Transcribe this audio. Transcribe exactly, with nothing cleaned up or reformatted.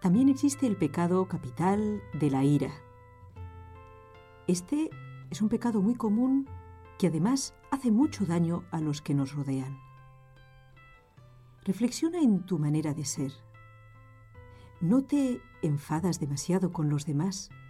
también existe el pecado capital de la ira. Este es un pecado muy común que además hace mucho daño a los que nos rodean. Reflexiona en tu manera de ser. ¿No te enfadas demasiado con los demás?